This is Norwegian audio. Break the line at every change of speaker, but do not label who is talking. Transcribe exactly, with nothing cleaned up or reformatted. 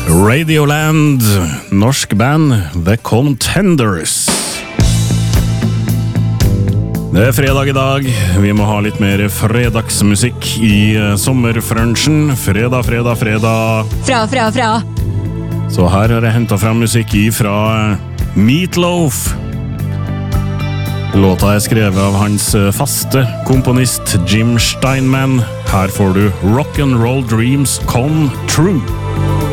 Radioland, norsk band The Contenders. Det er fredag i dag, vi må ha litt mer fredagsmusikk i sommerfrunchen. Fredag, fredag, fredag.
Fra, fra, fra.
Så her har jeg hentet frem musikk i fra Meatloaf. Låta er skrevet av hans faste komponist Jim Steinman. Her får du Rock and Roll Dreams Come True.